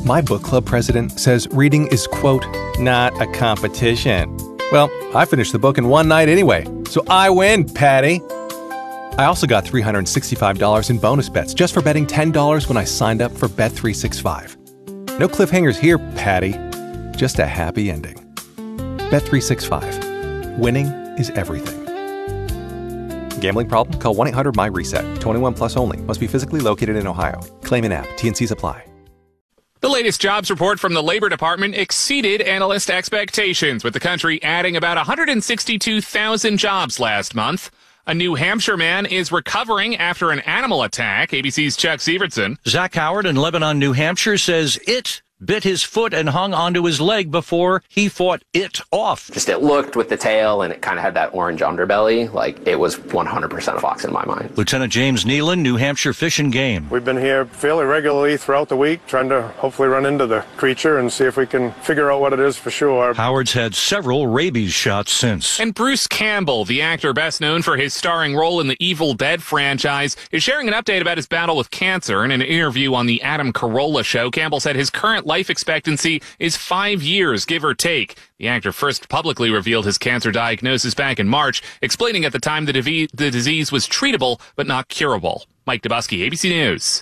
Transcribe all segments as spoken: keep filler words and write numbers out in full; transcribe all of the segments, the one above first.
My book club president says reading is, quote, not a competition. Well, I finished the book in one night anyway, so I win, Patty. I also got three hundred sixty-five dollars in bonus bets just for betting ten dollars when I signed up for Bet three sixty-five. No cliffhangers here, Patty. Just a happy ending. Bet three sixty-five. Winning is everything. Gambling problem? Call one eight hundred M Y RESET. twenty-one plus only. Must be physically located in Ohio. Claim in app. T and Cs apply. The latest jobs report from the Labor Department exceeded analyst expectations, with the country adding about one hundred sixty-two thousand jobs last month. A New Hampshire man is recovering after an animal attack. A B C's Chuck Sievertson. Zach Howard in Lebanon, New Hampshire says it bit his foot and hung onto his leg before he fought it off. Just it looked with the tail, and it kind of had that orange underbelly. Like, it was one hundred percent a fox in my mind. Lieutenant James Nealon, New Hampshire Fish and Game. We've been here fairly regularly throughout the week, trying to hopefully run into the creature and see if we can figure out what it is for sure. Howard's had several rabies shots since. And Bruce Campbell, the actor best known for his starring role in the Evil Dead franchise, is sharing an update about his battle with cancer. In an interview on the Adam Carolla Show, Campbell said his current life expectancy is five years, give or take. The actor first publicly revealed his cancer diagnosis back in March, explaining at the time the, div- the disease was treatable but not curable. Mike Dubusky, A B C News.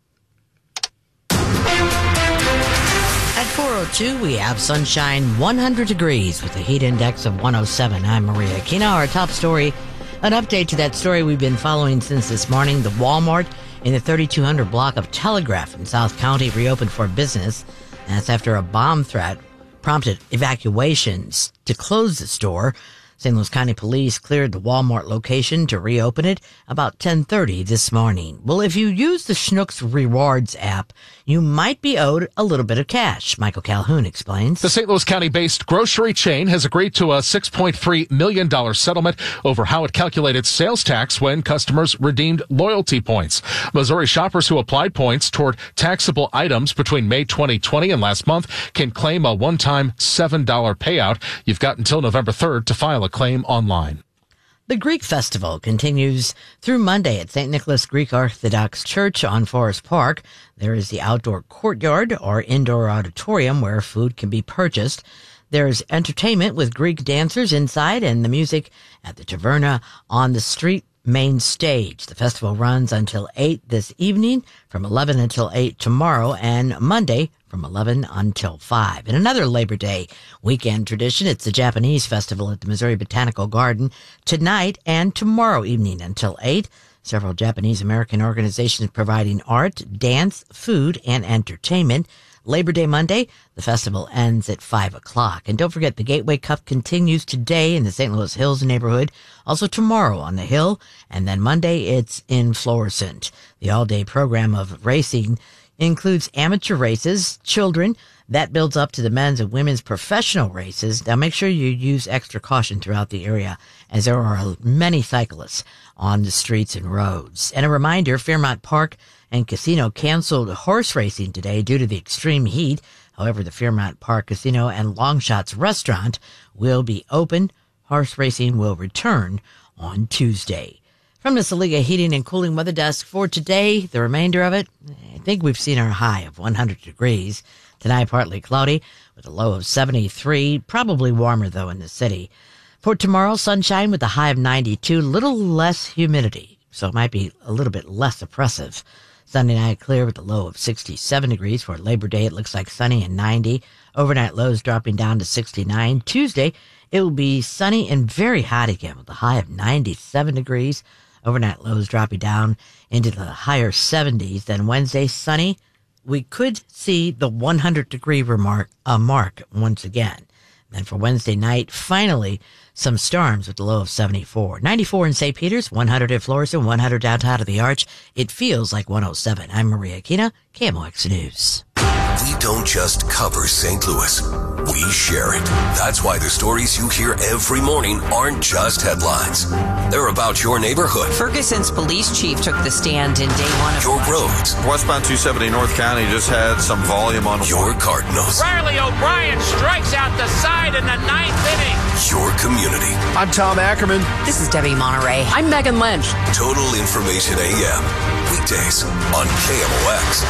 At four oh two, we have sunshine, one hundred degrees with a heat index of one oh seven. I'm Maria Kina. Our top story, an update to that story we've been following since this morning. The Walmart in the thirty-two hundred block of Telegraph in South County reopened for business. That's after a bomb threat prompted evacuations to close the store. Saint Louis County Police cleared the Walmart location to reopen it about ten thirty this morning. Well, if you use the Schnucks Rewards app, you might be owed a little bit of cash. Michael Calhoun explains. The Saint Louis County-based grocery chain has agreed to a six point three million dollars settlement over how it calculated sales tax when customers redeemed loyalty points. Missouri shoppers who applied points toward taxable items between May twenty twenty and last month can claim a one-time seven dollars payout. You've got until November third to file a claim online. The Greek Festival continues through Monday at Saint Nicholas Greek Orthodox Church on Forest Park. There is the outdoor courtyard or indoor auditorium where food can be purchased. There's entertainment with Greek dancers inside and the music at the Taverna on the street main stage. The festival runs until eight this evening, from eleven until eight tomorrow, and Monday from eleven until five. In another Labor Day weekend tradition, it's the Japanese Festival at the Missouri Botanical Garden tonight and tomorrow evening until eight. Several Japanese-American organizations providing art, dance, food, and entertainment. Labor Day Monday, the festival ends at five o'clock. And don't forget, the Gateway Cup continues today in the Saint Louis Hills neighborhood, also tomorrow on the Hill, and then Monday it's in Florissant. The all-day program of racing includes amateur races, children. That builds up to the men's and women's professional races. Now make sure you use extra caution throughout the area, as there are many cyclists on the streets and roads. And a reminder, Fairmont Park and Casino canceled horse racing today due to the extreme heat. However, the Fairmont Park Casino and Longshots restaurant will be open. Horse racing will return on Tuesday. From the Saliga Heating and Cooling Weather Desk for today, the remainder of it, I think we've seen our high of one hundred degrees. Tonight, partly cloudy with a low of seventy-three, probably warmer, though, in the city. For tomorrow, sunshine with a high of ninety-two, little less humidity, so it might be a little bit less oppressive. Sunday night, clear with a low of sixty-seven degrees. For Labor Day, it looks like sunny and ninety. Overnight lows dropping down to sixty-nine. Tuesday, it will be sunny and very hot again with a high of ninety-seven degrees. Overnight lows dropping down into the higher seventies. Then Wednesday, sunny. We could see the one hundred degree remark, uh, mark once again. Then for Wednesday night, finally, some storms with a low of seventy-four. ninety-four in Saint Peters, one hundred in Florissant, one hundred downtown of the Arch. It feels like one oh seven. I'm Maria Kina, K M O X News. We don't just cover Saint Louis. We share it. That's why the stories you hear every morning aren't just headlines. They're about your neighborhood. Ferguson's police chief took the stand in day one of your roads. Westbound two seventy North County just had some volume on your Cardinals. Riley O'Brien strikes out the side in the ninth inning. Your community. I'm Tom Ackerman. This is Debbie Monterey. I'm Megan Lynch. Total Information A M. Weekdays on K M O X.